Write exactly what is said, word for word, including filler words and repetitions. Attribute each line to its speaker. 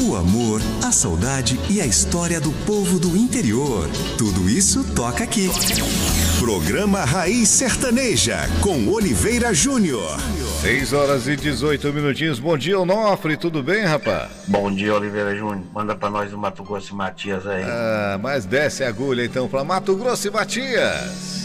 Speaker 1: O amor, a saudade e a história do povo do interior. Tudo isso toca aqui. Programa Raiz Sertaneja, com Oliveira Júnior.
Speaker 2: seis horas e dezoito minutinhos. Bom dia, Onofre. Tudo bem, rapaz?
Speaker 3: Bom dia, Oliveira Júnior. Manda pra nós o Mato Grosso e Matias aí.
Speaker 2: Ah, mas desce a agulha então pra Mato Grosso e Matias.